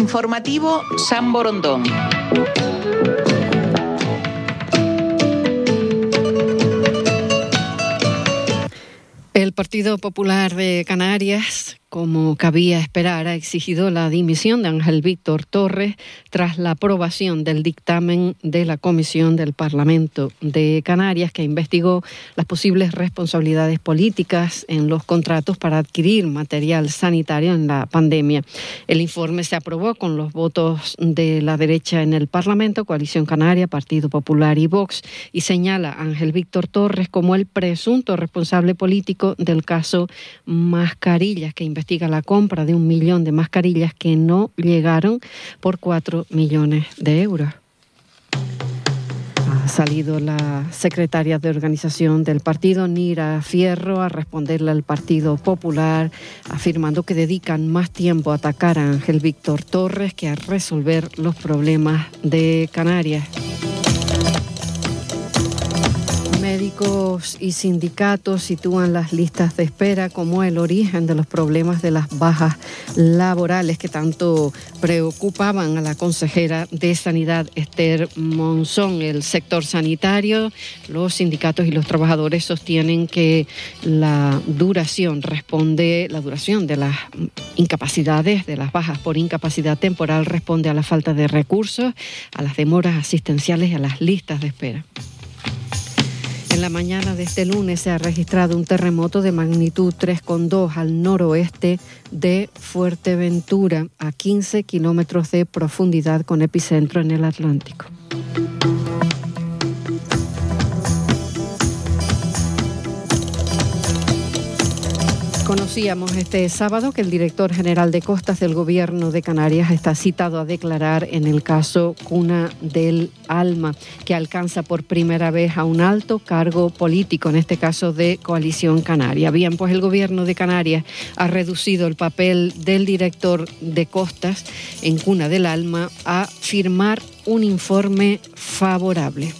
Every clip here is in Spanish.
Informativo San Borondón. El Partido Popular de Canarias, como cabía esperar, ha exigido la dimisión de Ángel Víctor Torres tras la aprobación del dictamen de la Comisión del Parlamento de Canarias, que investigó las posibles responsabilidades políticas en los contratos para adquirir material sanitario en la pandemia. El informe se aprobó con los votos de la derecha en el Parlamento, Coalición Canaria, Partido Popular y Vox, y señala a Ángel Víctor Torres como el presunto responsable político del caso Mascarillas, que investiga la compra de 1 millón de mascarillas que no llegaron por 4 millones de euros. Ha salido la secretaria de organización del partido, Nira Fierro, a responderle al Partido Popular, afirmando que dedican más tiempo a atacar a Ángel Víctor Torres que a resolver los problemas de Canarias. Médicos y sindicatos sitúan las listas de espera como el origen de los problemas de las bajas laborales que tanto preocupaban a la consejera de Sanidad, Esther Monzón. El sector sanitario, los sindicatos y los trabajadores sostienen que la duración de las incapacidades, de las bajas por incapacidad temporal, responde a la falta de recursos, a las demoras asistenciales y a las listas de espera. En la mañana de este lunes se ha registrado un terremoto de magnitud 3,2 al noroeste de Fuerteventura, a 15 kilómetros de profundidad, con epicentro en el Atlántico. Conocíamos este sábado que el director general de Costas del Gobierno de Canarias está citado a declarar en el caso Cuna del Alma, que alcanza por primera vez a un alto cargo político, en este caso de Coalición Canaria. Bien, pues el Gobierno de Canarias ha reducido el papel del director de Costas en Cuna del Alma a firmar un informe favorable.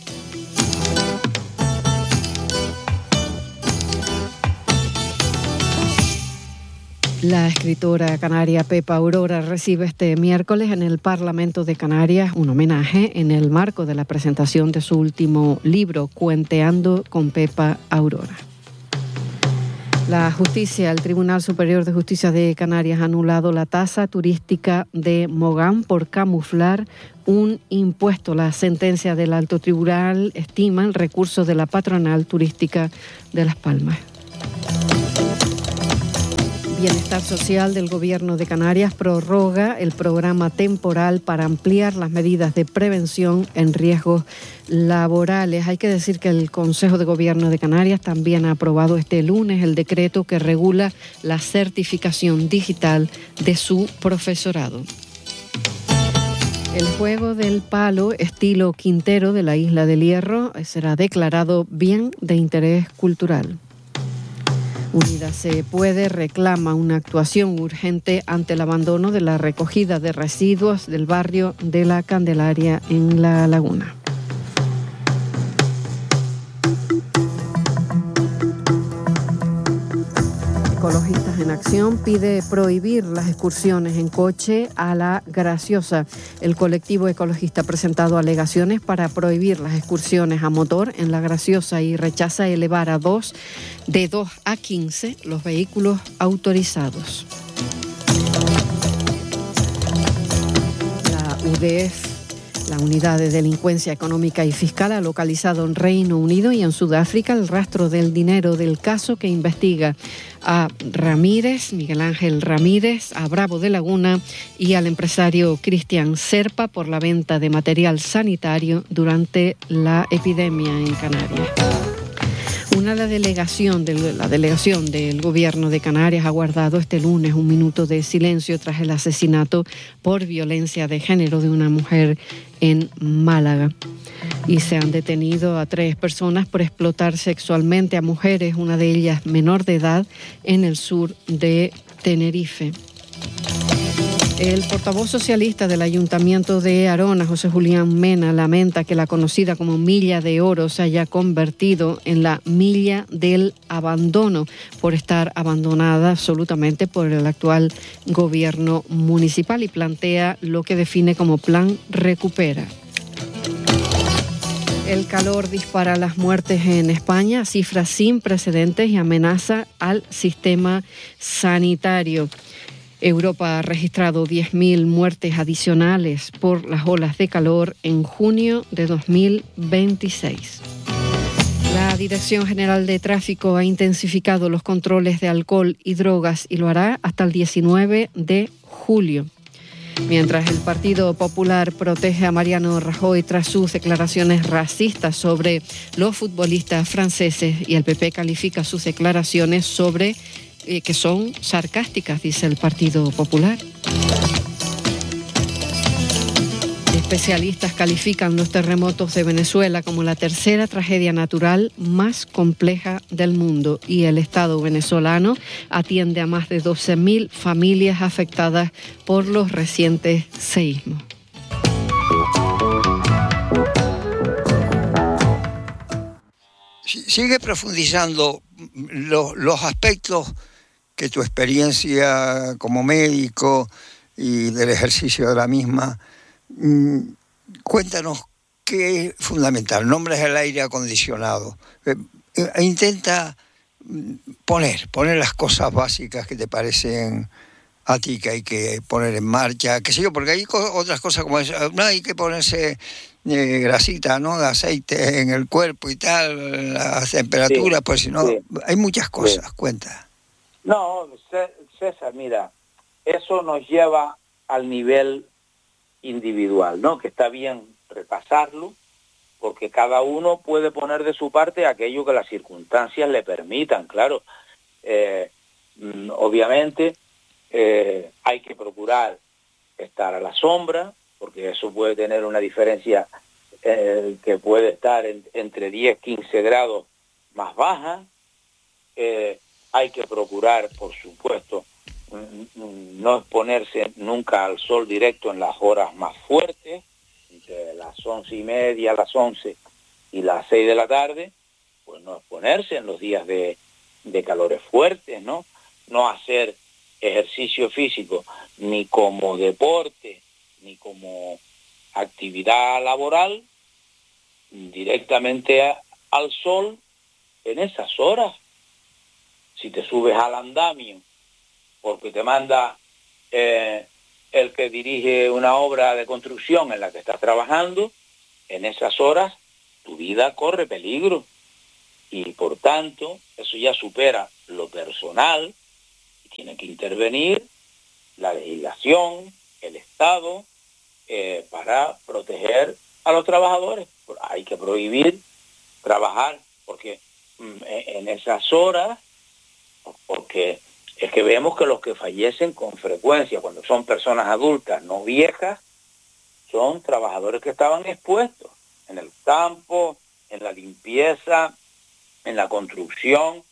La escritora canaria Pepa Aurora recibe este miércoles en el Parlamento de Canarias un homenaje en el marco de la presentación de su último libro, Cuenteando con Pepa Aurora. El Tribunal Superior de Justicia de Canarias ha anulado la tasa turística de Mogán por camuflar un impuesto. La sentencia del Alto Tribunal estima el recurso de la patronal turística de Las Palmas. Bienestar Social del Gobierno de Canarias prorroga el programa temporal para ampliar las medidas de prevención en riesgos laborales. Hay que decir que el Consejo de Gobierno de Canarias también ha aprobado este lunes el decreto que regula la certificación digital de su profesorado. El juego del palo estilo Quintero de la Isla del Hierro será declarado bien de interés cultural. Unidas Se Puede reclama una actuación urgente ante el abandono de la recogida de residuos del barrio de La Candelaria en La Laguna. Ecologistas en Acción pide prohibir las excursiones en coche a La Graciosa. El colectivo ecologista ha presentado alegaciones para prohibir las excursiones a motor en La Graciosa y rechaza elevar de 2 a 15 los vehículos autorizados. La UDF, la Unidad de Delincuencia Económica y Fiscal, ha localizado en Reino Unido y en Sudáfrica el rastro del dinero del caso que investiga a Miguel Ángel Ramírez, a Bravo de Laguna y al empresario Cristian Serpa por la venta de material sanitario durante la epidemia en Canarias. La delegación del Gobierno de Canarias ha guardado este lunes un minuto de silencio tras el asesinato por violencia de género de una mujer en Málaga. Y se han detenido a 3 personas por explotar sexualmente a mujeres, una de ellas menor de edad, en el sur de Tenerife. El portavoz socialista del Ayuntamiento de Arona, José Julián Mena, lamenta que la conocida como Milla de Oro se haya convertido en la Milla del Abandono por estar abandonada absolutamente por el actual gobierno municipal y plantea lo que define como Plan Recupera. El calor dispara las muertes en España, cifras sin precedentes y amenaza al sistema sanitario. Europa ha registrado 10.000 muertes adicionales por las olas de calor en junio de 2026. La Dirección General de Tráfico ha intensificado los controles de alcohol y drogas y lo hará hasta el 19 de julio. Mientras el Partido Popular protege a Mariano Rajoy tras sus declaraciones racistas sobre los futbolistas franceses y el PP califica sus declaraciones sobre que son sarcásticas, dice el Partido Popular. Especialistas califican los terremotos de Venezuela como la tercera tragedia natural más compleja del mundo y el Estado venezolano atiende a más de 12.000 familias afectadas por los recientes seísmos. Sigue profundizando los aspectos que tu experiencia como médico y del ejercicio de la misma. Cuéntanos qué es fundamental. Nombres el aire acondicionado. Intenta poner las cosas básicas que te parecen a ti que hay que poner en marcha, qué sé yo, porque hay otras cosas como eso. No hay que ponerse grasita, ¿no? Aceite en el cuerpo y tal, las temperaturas, sí, pues si no, sí, hay muchas cosas, sí. Cuenta. No, César, mira, eso nos lleva al nivel individual, ¿no? Que está bien repasarlo, porque cada uno puede poner de su parte aquello que las circunstancias le permitan, claro. Obviamente hay que procurar estar a la sombra, porque eso puede tener una diferencia que puede estar entre 10 y 15 grados más baja. Hay que procurar, por supuesto, no exponerse nunca al sol directo en las horas más fuertes, entre las 11:30, las 11 y las 6 de la tarde, pues no exponerse en los días de calores fuertes, ¿no? No hacer ejercicio físico ni como deporte, ni como actividad laboral, directamente al sol en esas horas. Si te subes al andamio, porque te manda el que dirige una obra de construcción en la que estás trabajando, en esas horas tu vida corre peligro. Y por tanto, eso ya supera lo personal y tiene que intervenir la legislación, el Estado, para proteger a los trabajadores. Hay que prohibir trabajar, porque en esas horas, porque es que vemos que los que fallecen con frecuencia, cuando son personas adultas, no viejas, son trabajadores que estaban expuestos en el campo, en la limpieza, en la construcción.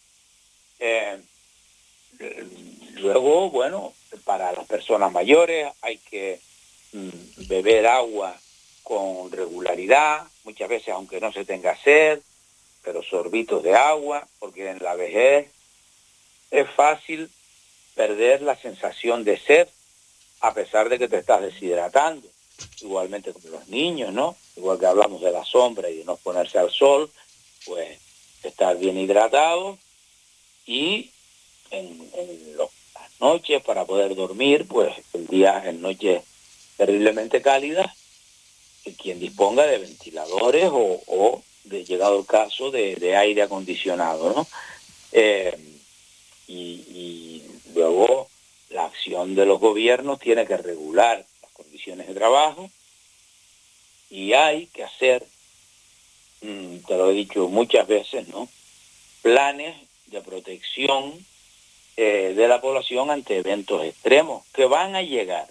Luego, bueno, para las personas mayores hay que beber agua con regularidad, muchas veces aunque no se tenga sed, pero sorbitos de agua, porque en la vejez es fácil perder la sensación de sed a pesar de que te estás deshidratando. Igualmente con los niños, ¿no? Igual que hablamos de la sombra y de no ponerse al sol, pues estar bien hidratado y en las noches para poder dormir, pues el día en noches terriblemente cálidas, quien disponga de ventiladores o de, llegado el caso, de aire acondicionado, ¿no? Y luego la acción de los gobiernos tiene que regular las condiciones de trabajo y hay que hacer, te lo he dicho muchas veces, ¿no?, planes de protección de la población ante eventos extremos que van a llegar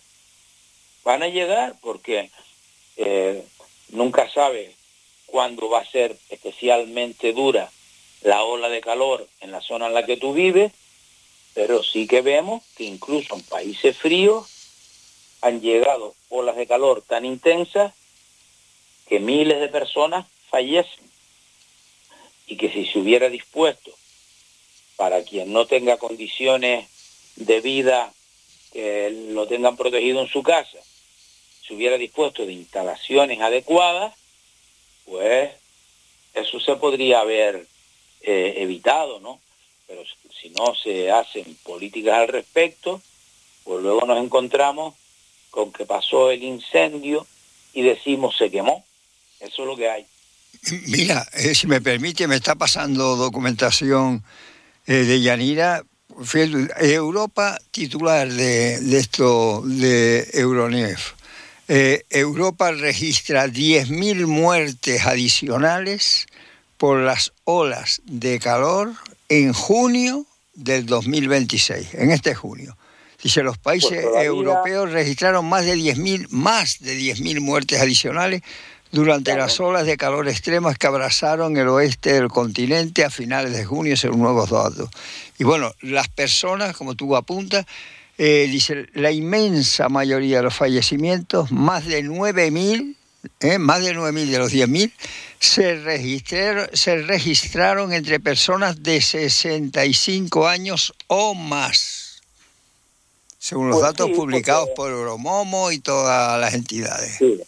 porque nunca sabes cuándo va a ser especialmente dura la ola de calor en la zona en la que tú vives, pero sí que vemos que incluso en países fríos han llegado olas de calor tan intensas que miles de personas fallecen. Y que si se hubiera dispuesto para quien no tenga condiciones de vida que lo tengan protegido en su casa, se hubiera dispuesto de instalaciones adecuadas, pues eso se podría haber evitado, ¿no? Pero si no se hacen políticas al respecto, pues luego nos encontramos con que pasó el incendio y decimos se quemó. Eso es lo que hay. Mira, si me permite, me está pasando documentación de Yanira. Europa, titular de esto de Euronews. Europa registra 10.000 muertes adicionales por las olas de calor en junio del 2026, en este junio. Dice, los países europeos registraron más de 10.000 muertes adicionales durante las olas de calor extremas que abrazaron el oeste del continente a finales de junio, según nuevos datos. Y bueno, las personas, como tú apuntas, dice, la inmensa mayoría de los fallecimientos, más de 9.000 de los 10.000, se registraron entre personas de 65 años o más, según los datos publicados por Euromomo y todas las entidades. Sí.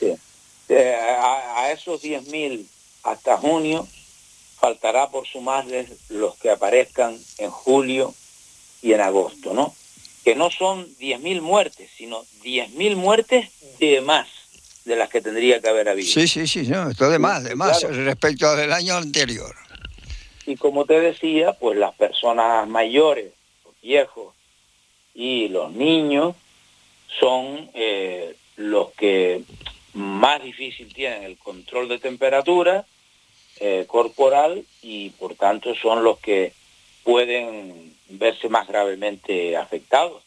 A esos 10.000 hasta junio faltará por sumarles los que aparezcan en julio y en agosto, ¿no? Que no son 10.000 muertes, sino 10.000 muertes de más de las que tendría que haber habido. Sí, no, esto de más claro, respecto al año anterior. Y como te decía, pues las personas mayores, los viejos y los niños son los que más difícil tienen el control de temperatura corporal y por tanto son los que pueden verse más gravemente afectados.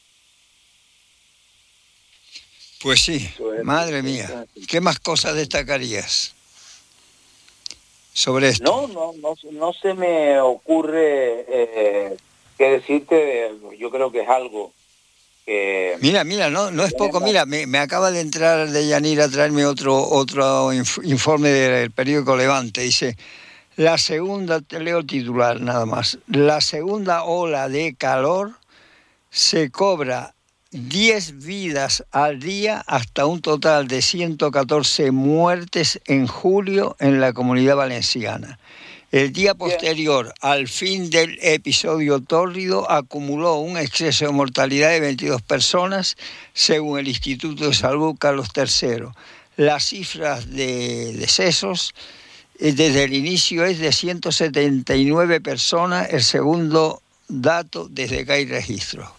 Pues sí, madre mía. ¿Qué más cosas destacarías sobre esto? No se me ocurre qué decirte. Yo creo que es algo que... Mira, no es poco. Mira, me acaba de entrar de Yanira a traerme otro informe del periódico Levante. Dice, la segunda, te leo el titular nada más, la segunda ola de calor se cobra 10 vidas al día hasta un total de 114 muertes en julio en la Comunidad Valenciana. El día posterior al fin del episodio tórrido acumuló un exceso de mortalidad de 22 personas, según el Instituto de Salud Carlos III. Las cifras de decesos desde el inicio es de 179 personas, el segundo dato desde que hay registro.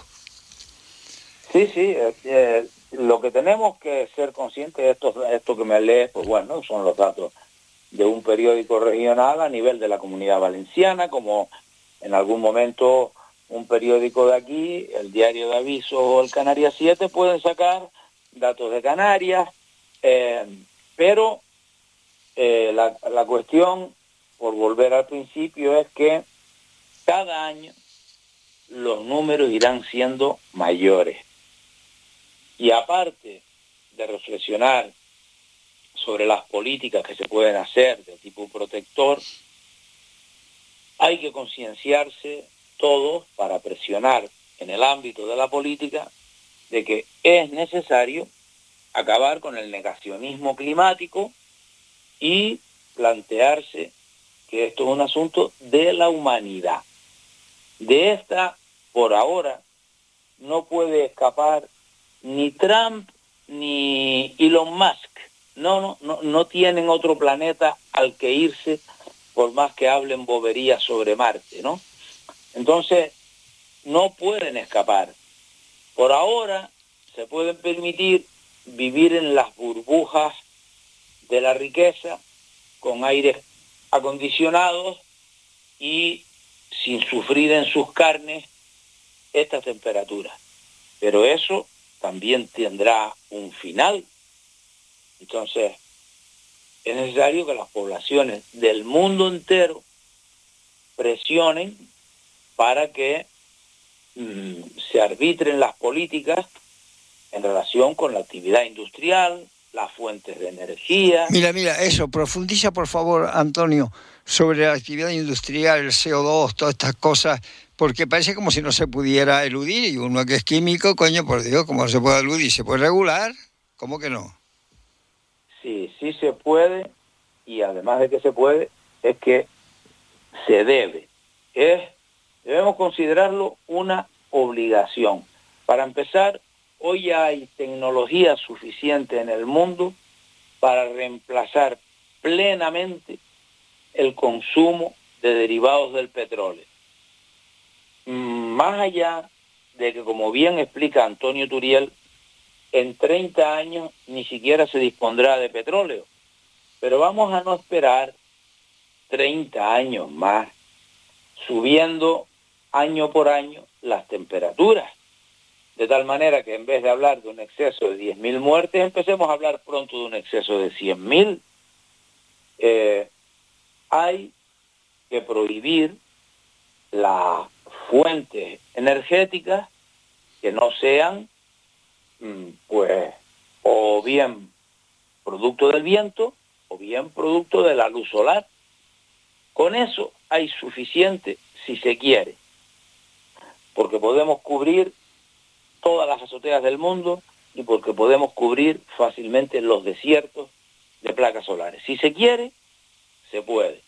Sí, lo que tenemos que ser conscientes de esto que me lees, pues bueno, son los datos de un periódico regional a nivel de la Comunidad Valenciana, como en algún momento un periódico de aquí, el Diario de Aviso o el Canarias 7 pueden sacar datos de Canarias, pero la cuestión, por volver al principio, es que cada año los números irán siendo mayores. Y aparte de reflexionar sobre las políticas que se pueden hacer de tipo protector, hay que concienciarse todos para presionar en el ámbito de la política de que es necesario acabar con el negacionismo climático y plantearse que esto es un asunto de la humanidad. De esta, por ahora, no puede escapar ni Trump ni Elon Musk. No tienen otro planeta al que irse, por más que hablen boberías sobre Marte, ¿no? Entonces, no pueden escapar. Por ahora, se pueden permitir vivir en las burbujas de la riqueza, con aires acondicionados y sin sufrir en sus carnes estas temperaturas. Pero eso también tendrá un final. Entonces, es necesario que las poblaciones del mundo entero presionen para que se arbitren las políticas en relación con la actividad industrial, las fuentes de energía. Mira, eso, profundiza por favor, Antonio, sobre la actividad industrial, el CO2, todas estas cosas, porque parece como si no se pudiera eludir, y uno que es químico, coño, por Dios, ¿cómo se puede eludir? ¿Se puede regular? ¿Cómo que no? Sí se puede, y además de que se puede, es que se debe. Debemos considerarlo una obligación. Para empezar, hoy hay tecnología suficiente en el mundo para reemplazar plenamente el consumo de derivados del petróleo. Más allá de que, como bien explica Antonio Turiel, en 30 años ni siquiera se dispondrá de petróleo. Pero vamos a no esperar 30 años más, subiendo año por año las temperaturas. De tal manera que en vez de hablar de un exceso de 10.000 muertes, empecemos a hablar pronto de un exceso de 100.000. Hay que prohibir las fuentes energéticas que no sean, pues, o bien producto del viento, o bien producto de la luz solar. Con eso hay suficiente si se quiere, porque podemos cubrir todas las azoteas del mundo y porque podemos cubrir fácilmente los desiertos de placas solares. Si se quiere, se puede.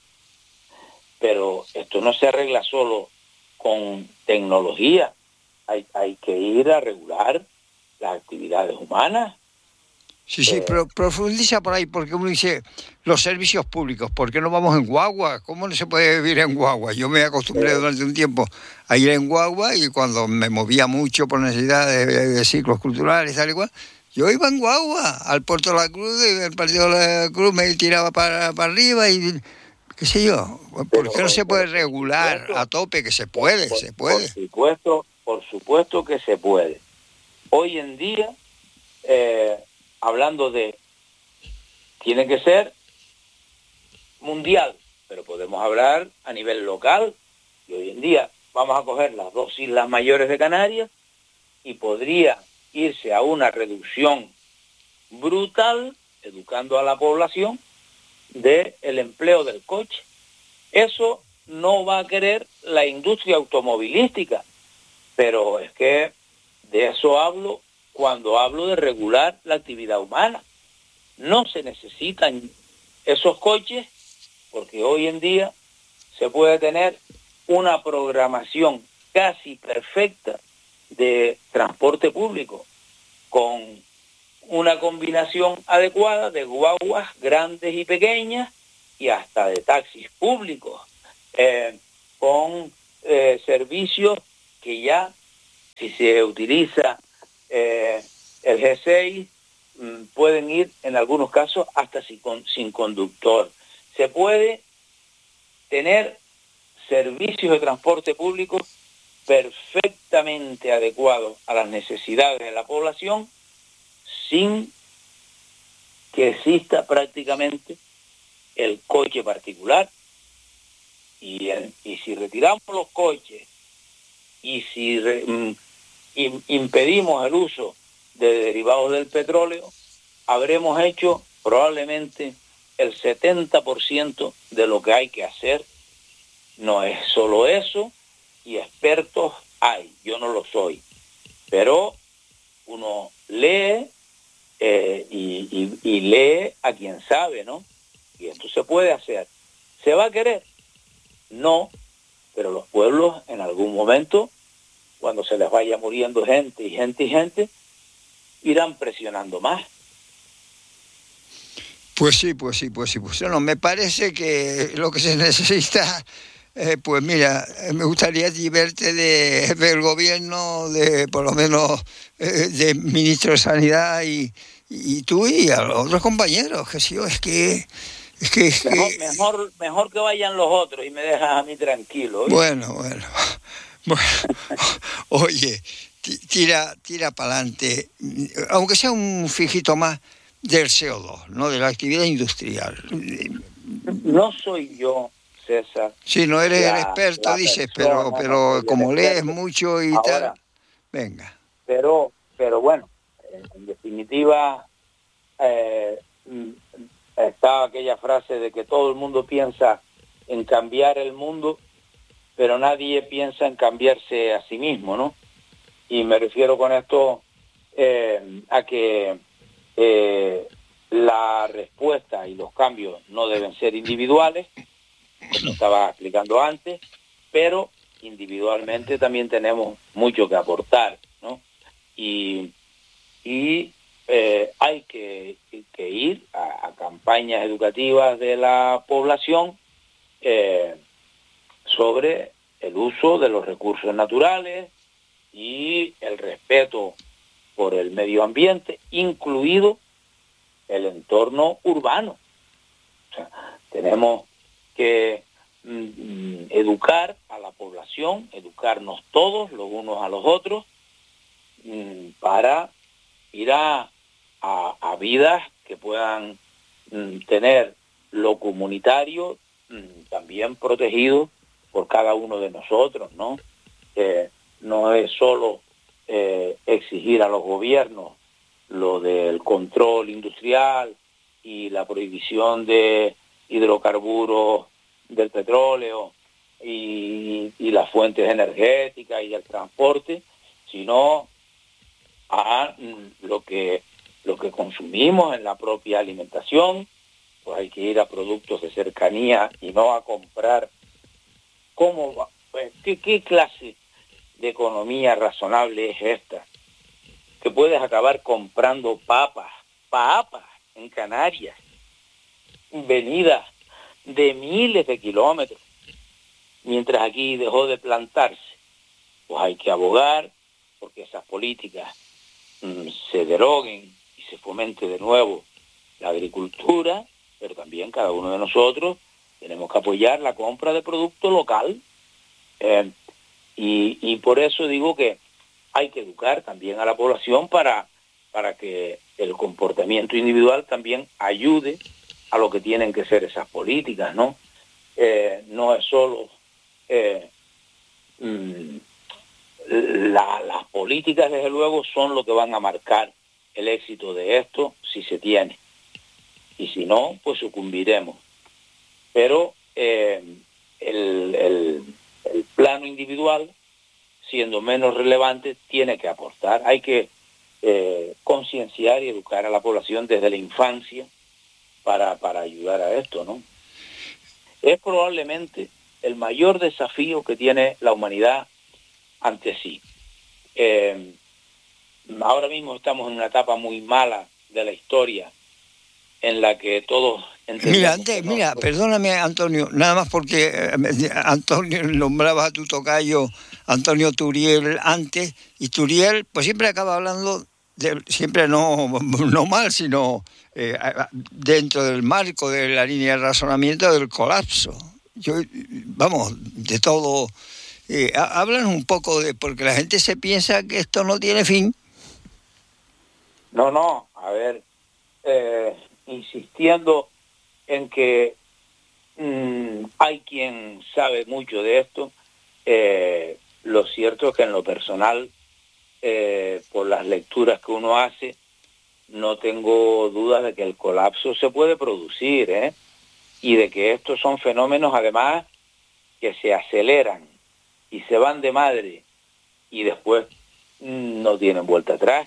Pero esto no se arregla solo con tecnología. Hay que ir a regular las actividades humanas. Sí, pero profundiza por ahí, porque uno dice, los servicios públicos, ¿por qué no vamos en guagua? ¿Cómo no se puede vivir en guagua? Yo me acostumbré durante un tiempo a ir en guagua, y cuando me movía mucho por necesidad de ciclos culturales, tal y cual, yo iba en guagua al Puerto de la Cruz, y el Partido de la Cruz me tiraba para arriba y qué sé yo. ¿Por qué no se puede regular a tope? Que se puede, se puede. Por supuesto que se puede. Hoy en día, hablando de, tiene que ser mundial, pero podemos hablar a nivel local, y hoy en día vamos a coger las dos islas mayores de Canarias y podría irse a una reducción brutal, educando a la población, del empleo del coche. Eso no va a querer la industria automovilística, pero es que de eso hablo cuando hablo de regular la actividad humana. No se necesitan esos coches porque hoy en día se puede tener una programación casi perfecta de transporte público con una combinación adecuada de guaguas grandes y pequeñas y hasta de taxis públicos, con servicios que ya, si se utiliza el G6, pueden ir en algunos casos hasta sin conductor. Se puede tener servicios de transporte público perfectamente adecuados a las necesidades de la población sin que exista prácticamente el coche particular. Y si retiramos los coches y si impedimos el uso de derivados del petróleo, habremos hecho probablemente el 70% de lo que hay que hacer. No es solo eso, y expertos hay, yo no lo soy, pero uno lee y lee a quien sabe, ¿no? Y esto se puede hacer. ¿Se va a querer? No, pero los pueblos en algún momento, cuando se les vaya muriendo gente, irán presionando más. Pues sí. No, me parece que lo que se necesita, pues mira, me gustaría verte del gobierno, de por lo menos de ministro de Sanidad y tú y a los otros compañeros, que sí, es que mejor que vayan los otros y me dejas a mí tranquilo, ¿eh? Bueno, oye, tira para adelante, aunque sea un fijito más del CO2, ¿no? De la actividad industrial. No soy yo, César. Sí, no eres el experto, dices, pero como lees mucho y ahora, tal, venga. Pero bueno, En definitiva, está aquella frase de que todo el mundo piensa en cambiar el mundo, pero nadie piensa en cambiarse a sí mismo, ¿no? Y me refiero con esto a que la respuesta y los cambios no deben ser individuales, como estaba explicando antes, pero individualmente también tenemos mucho que aportar, ¿no? Y hay que ir a campañas educativas de la población sobre el uso de los recursos naturales y el respeto por el medio ambiente, incluido el entorno urbano. O sea, tenemos que educar a la población, educarnos todos los unos a los otros, para ir a vidas que puedan tener lo comunitario también protegido por cada uno de nosotros, ¿no? No es solo exigir a los gobiernos lo del control industrial y la prohibición de hidrocarburos, del petróleo y las fuentes energéticas y el transporte, sino a lo que consumimos en la propia alimentación. Pues hay que ir a productos de cercanía y no a comprar. ¿Qué clase de economía razonable es esta? Que puedes acabar comprando papas en Canarias, venidas de miles de kilómetros, mientras aquí dejó de plantarse. Pues hay que abogar porque esas políticas se deroguen y se fomente de nuevo la agricultura, pero también cada uno de nosotros tenemos que apoyar la compra de producto local. Y por eso digo que hay que educar también a la población para que el comportamiento individual también ayude a lo que tienen que ser esas políticas, ¿no? No es solo las políticas, desde luego, son lo que van a marcar el éxito de esto, si se tiene. Y si no, pues sucumbiremos. Pero el plano individual, siendo menos relevante, tiene que aportar. Hay que concienciar y educar a la población desde la infancia para ayudar a esto, ¿no? Es probablemente el mayor desafío que tiene la humanidad ante sí. Ahora mismo estamos en una etapa muy mala de la historia en la que todos Mira, perdóname, Antonio, nada más porque Antonio nombraba a tu tocayo Antonio Turiel antes, y Turiel pues siempre acaba hablando siempre no mal, sino dentro del marco de la línea de razonamiento del colapso. De todo. Hablan un poco porque la gente se piensa que esto no tiene fin. No, a ver, insistiendo en que hay quien sabe mucho de esto, lo cierto es que en lo personal, por las lecturas que uno hace, no tengo dudas de que el colapso se puede producir, y de que estos son fenómenos además que se aceleran y se van de madre y después no tienen vuelta atrás.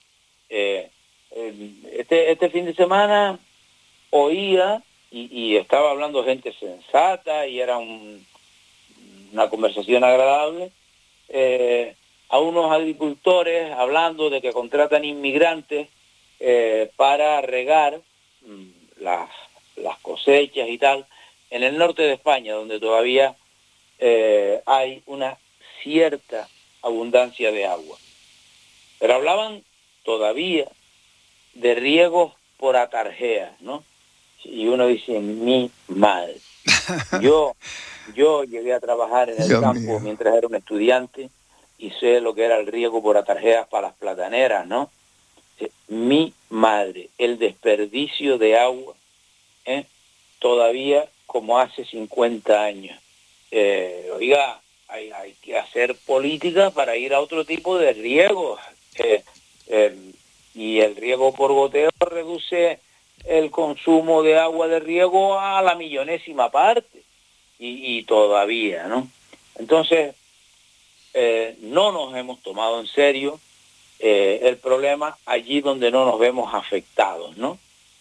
Este fin de semana oía y estaba hablando gente sensata y era una conversación agradable, a unos agricultores hablando de que contratan inmigrantes para regar las cosechas y tal en el norte de España, donde todavía hay una cierta abundancia de agua. Pero hablaban todavía de riegos por atarjeas, ¿no? Y uno dice, mi madre. Yo llegué a trabajar en el campo mientras era un estudiante y sé lo que era el riego por atarjeas para las plataneras, ¿no? Mi madre, el desperdicio de agua, todavía como hace 50 años. Oiga, hay que hacer política para ir a otro tipo de riegos. Y el riego por goteo reduce el consumo de agua de riego a la millonésima parte. Y todavía, ¿no? Entonces, no nos hemos tomado en serio el problema allí donde no nos vemos afectados, ¿no?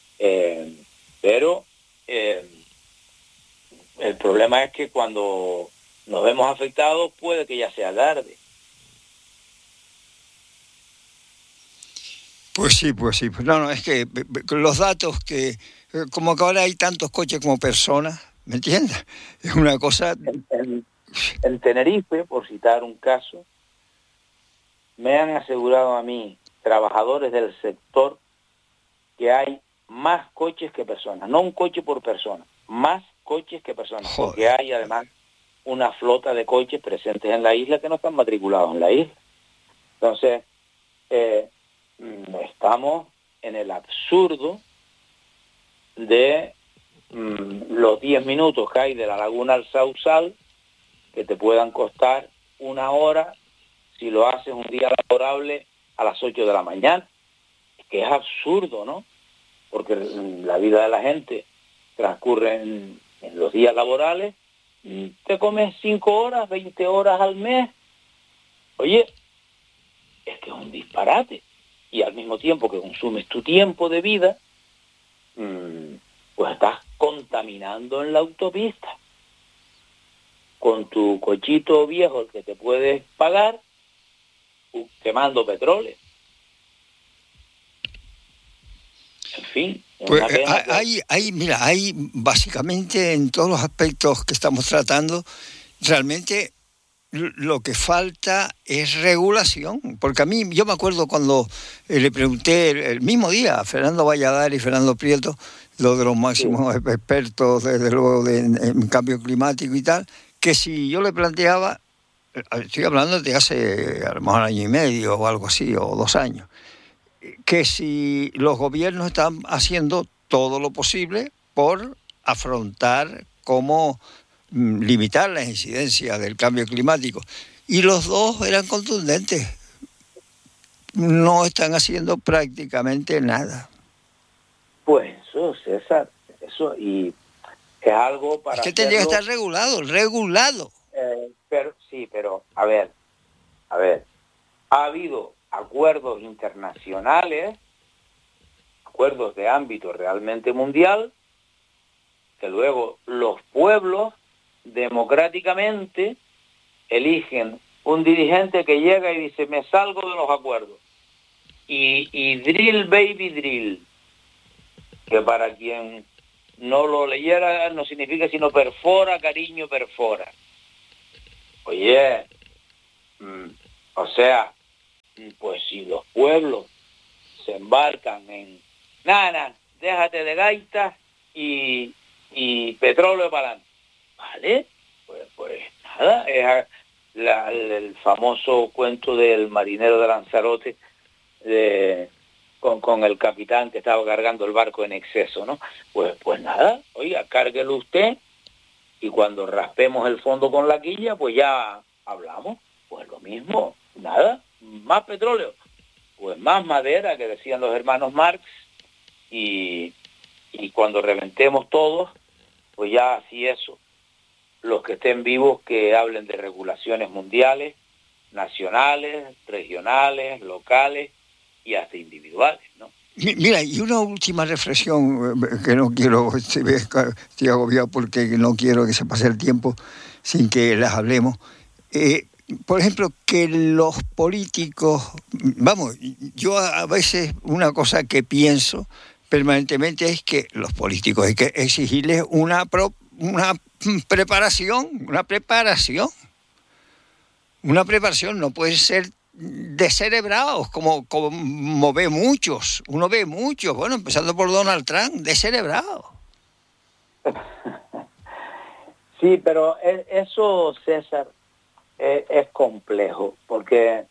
Pero el problema es que cuando nos vemos afectados puede que ya sea tarde. Pues sí. No, es que los datos que, como que ahora hay tantos coches como personas, ¿me entiendes? Es una cosa... En Tenerife, por citar un caso, me han asegurado a mí, trabajadores del sector, que hay más coches que personas. No un coche por persona, más coches que personas. Joder. Porque hay además una flota de coches presentes en la isla que no están matriculados en la isla. Entonces, estamos en el absurdo de los 10 minutos que hay de la laguna al Sausal, que te puedan costar 1 hora si lo haces un día laborable a las 8 de la mañana. Que es absurdo, ¿no? Porque la vida de la gente transcurre en los días laborales, y te comes 5 horas, 20 horas al mes. Oye, es que es un disparate. Y al mismo tiempo que consumes tu tiempo de vida, pues estás contaminando en la autopista con tu cochito viejo, el que te puedes pagar, quemando petróleo. En fin. Pues hay básicamente en todos los aspectos que estamos tratando, realmente lo que falta es regulación, porque a mí, yo me acuerdo cuando le pregunté el mismo día a Fernando Valladares y Fernando Prieto, lo de los máximos expertos, desde luego, en cambio climático y tal, que si yo le planteaba, estoy hablando de hace a lo mejor 1 año y medio o algo así, o 2 años, que si los gobiernos están haciendo todo lo posible por afrontar cómo limitar la incidencia del cambio climático. Y los dos eran contundentes. No están haciendo prácticamente nada. Pues eso, César, eso, y es algo para... Es que tendría que estar regulado. Pero, a ver, ha habido acuerdos internacionales, acuerdos de ámbito realmente mundial, que luego los pueblos democráticamente eligen un dirigente que llega y dice, me salgo de los acuerdos. Y drill, baby, drill. Que para quien no lo leyera no significa sino perfora, cariño, perfora. Oye, o sea, pues si los pueblos se embarcan en nada, déjate de gaitas y petróleo para adelante, ¿vale? Pues nada, es el famoso cuento del marinero de Lanzarote con el capitán que estaba cargando el barco en exceso, ¿no? Pues nada, oiga, cárguelo usted y cuando raspemos el fondo con la quilla, pues ya hablamos. Pues lo mismo, nada, más petróleo, pues más madera, que decían los hermanos Marx, y cuando reventemos todos, pues ya así eso, los que estén vivos que hablen de regulaciones mundiales, nacionales, regionales, locales y hasta individuales, ¿no? Mira, y una última reflexión, que no quiero, estoy agobiado porque no quiero que se pase el tiempo sin que las hablemos. Por ejemplo, que los políticos, vamos, yo a veces una cosa que pienso permanentemente es que los políticos hay que exigirles una preparación, no puede ser descerebrados, como ve muchos, bueno, empezando por Donald Trump, descerebrados. Sí, pero eso, César, es complejo, porque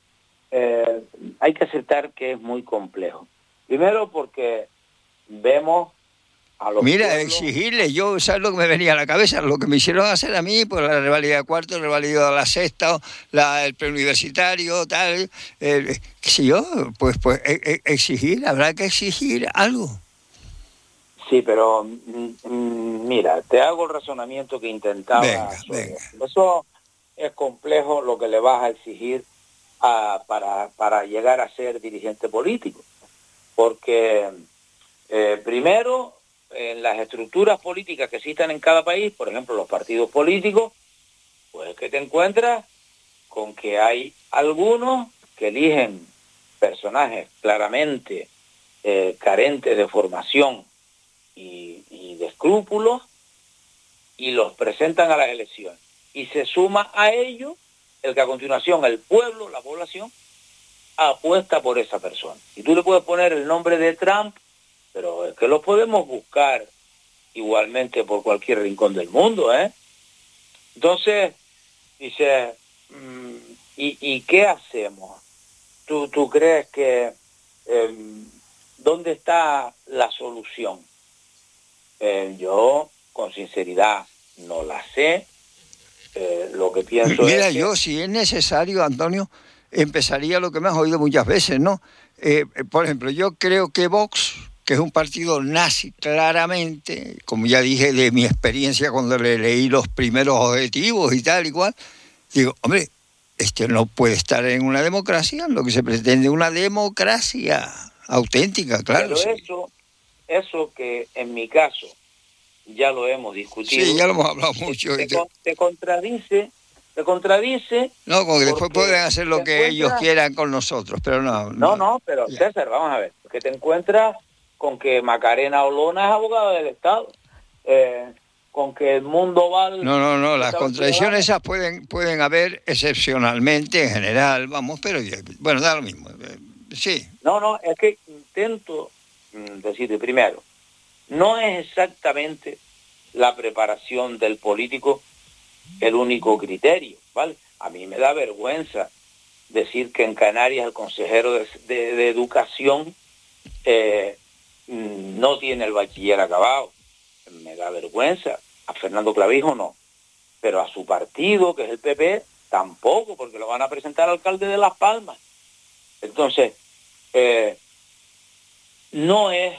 hay que aceptar que es muy complejo. Primero porque vemos a los Mira, pueblos. exigirle, yo, ¿sabes lo que me venía a la cabeza? Lo que me hicieron hacer a mí, pues la revalida de cuarto, revalida de la sexta, el preuniversitario, tal, qué sé yo, pues exigir, habrá que exigir algo. Sí, pero mira, te hago el razonamiento que intentaba. Venga. Eso es complejo lo que le vas a exigir para llegar a ser dirigente político, porque primero, en las estructuras políticas que existan en cada país, por ejemplo, los partidos políticos, pues que te encuentras con que hay algunos que eligen personajes claramente carentes de formación y de escrúpulos y los presentan a las elecciones. Y se suma a ello el que a continuación el pueblo, la población, apuesta por esa persona. Y tú le puedes poner el nombre de Trump, pero es que lo podemos buscar igualmente por cualquier rincón del mundo, ¿eh? Entonces, dice, ¿y qué hacemos? ¿Tú crees que dónde está la solución? Yo, con sinceridad, no la sé. Lo que pienso Mira, es que... yo, si es necesario, Antonio, empezaría lo que me has oído muchas veces, ¿no? Por ejemplo, yo creo que Vox, que es un partido nazi claramente, como ya dije de mi experiencia cuando le leí los primeros objetivos y tal y cual, digo, hombre, no puede estar en una democracia, lo que se pretende una democracia auténtica, claro. Pero sí. eso que en mi caso ya lo hemos discutido. Sí, ya lo hemos hablado mucho. Te contradice. No, porque después pueden hacer lo que ellos quieran con nosotros, pero no. No, pero ya. César, vamos a ver, porque te encuentras con que Macarena Olona es abogada del Estado, con que Edmundo Val... No, las contradicciones esas pueden haber excepcionalmente en general, vamos, pero bueno, da lo mismo, sí. No, es que intento decirte primero, no es exactamente la preparación del político el único criterio, ¿vale? A mí me da vergüenza decir que en Canarias el consejero de Educación no tiene el bachiller acabado. Me da vergüenza. A Fernando Clavijo no. Pero a su partido, que es el PP, tampoco, porque lo van a presentar alcalde de Las Palmas. Entonces, no es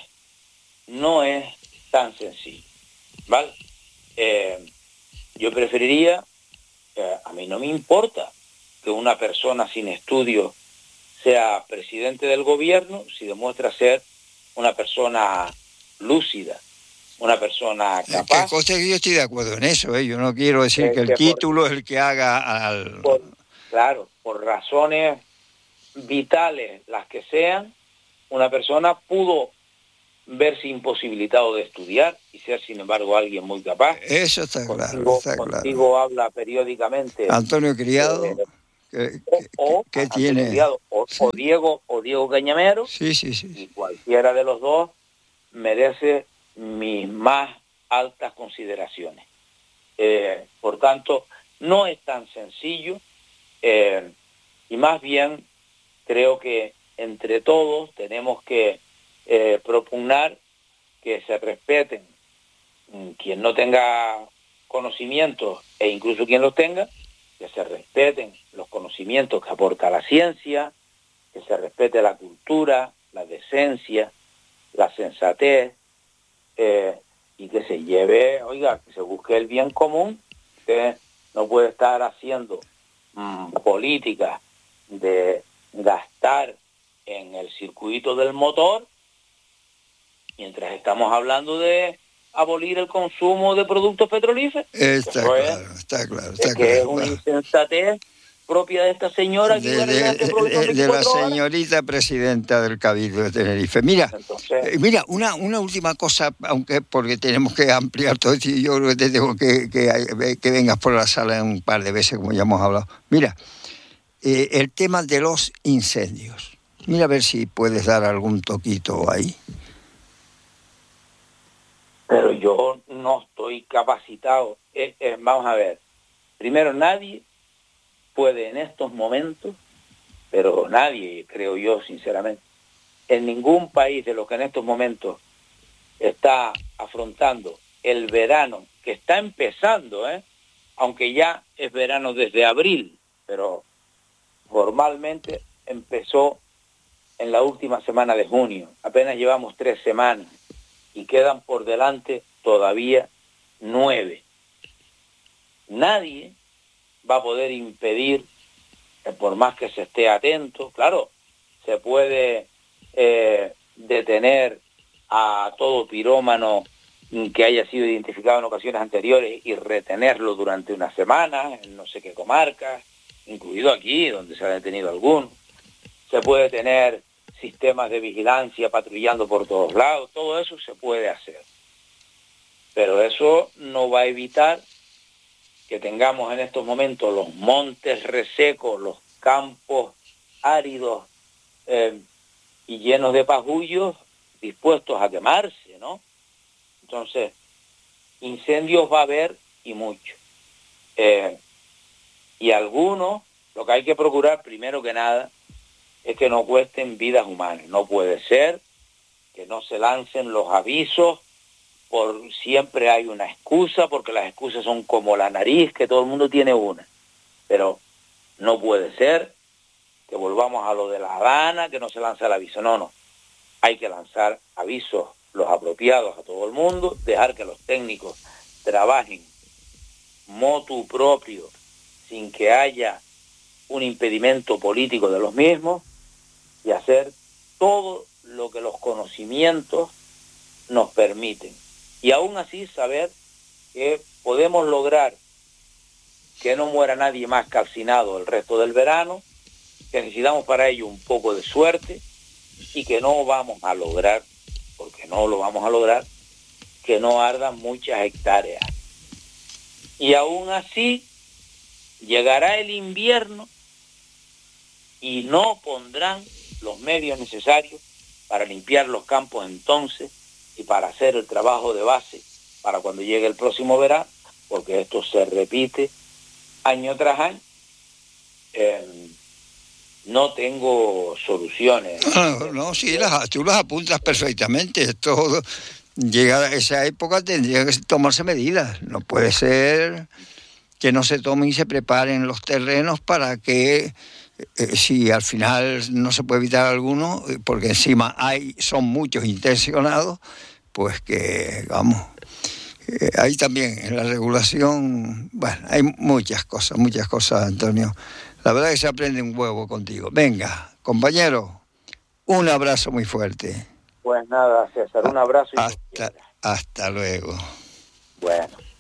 tan sencillo, ¿vale? Yo preferiría, a mí no me importa que una persona sin estudios sea presidente del gobierno si demuestra ser una persona lúcida, una persona capaz. Que yo estoy de acuerdo en eso, yo no quiero decir que el título es el que haga Claro, por razones vitales, las que sean, una persona pudo verse imposibilitado de estudiar y ser, sin embargo, alguien muy capaz. Eso está claro. Contigo habla periódicamente Antonio Criado, que tiene... Criado, sí. o Diego Cañamero, sí. Y cualquiera de los dos merece mis más altas consideraciones. Por tanto, no es tan sencillo, y más bien creo que entre todos tenemos que propugnar que se respeten quien no tenga conocimientos e incluso quien los tenga, que se respeten los conocimientos que aporta la ciencia, que se respete la cultura, la decencia, la sensatez, y que se lleve, que se busque el bien común, que no puede estar haciendo políticas de gastar en el circuito del motor mientras estamos hablando de abolir el consumo de productos petrolíferos. Está claro. Que es una insensatez propia de esta señora de la señorita presidenta del Cabildo de Tenerife. Mira, entonces, una última cosa, aunque porque tenemos que ampliar todo esto y yo creo que te tengo que vengas por la sala un par de veces, como ya hemos hablado. Mira, el tema de los incendios. Mira a ver si puedes dar algún toquito ahí. Pero yo no estoy capacitado. Vamos a ver. Primero, nadie puede en estos momentos, pero nadie, creo yo sinceramente, en ningún país de los que en estos momentos está afrontando el verano, que está empezando, aunque ya es verano desde abril, pero formalmente empezó en la última semana de junio. Apenas llevamos 3 semanas y quedan por delante todavía 9. Nadie va a poder impedir, por más que se esté atento, claro, se puede detener a todo pirómano que haya sido identificado en ocasiones anteriores y retenerlo durante una semana en no sé qué comarcas, incluido aquí, donde se ha detenido alguno. Se puede tener sistemas de vigilancia patrullando por todos lados, todo eso se puede hacer. Pero eso no va a evitar que tengamos en estos momentos los montes resecos, los campos áridos y llenos de pajullos dispuestos a quemarse, ¿no? Entonces, incendios va a haber y mucho. Y algunos, lo que hay que procurar primero que nada es que no cuesten vidas humanas. No puede ser que no se lancen los avisos, siempre hay una excusa, porque las excusas son como la nariz, que todo el mundo tiene una. Pero no puede ser que volvamos a lo de La Habana, que no se lanza el aviso. No. Hay que lanzar avisos los apropiados a todo el mundo, dejar que los técnicos trabajen motu propio, sin que haya un impedimento político de los mismos, y hacer todo lo que los conocimientos nos permiten. Y aún así saber que podemos lograr que no muera nadie más calcinado el resto del verano, que necesitamos para ello un poco de suerte y que no vamos a lograr, porque no lo vamos a lograr, que no ardan muchas hectáreas. Y aún así llegará el invierno y no pondrán los medios necesarios para limpiar los campos entonces y para hacer el trabajo de base para cuando llegue el próximo verano, porque esto se repite año tras año. No tengo soluciones. No, sí, tú las apuntas perfectamente. Esto, llegada a esa época, tendría que tomarse medidas. No puede ser que no se tomen y se preparen los terrenos para que, si al final no se puede evitar alguno, porque encima son muchos intencionados, pues que, vamos, ahí también en la regulación, bueno, hay muchas cosas, Antonio. La verdad que se aprende un huevo contigo. Venga, compañero, un abrazo muy fuerte. Pues nada, César, un abrazo y hasta luego. Bueno.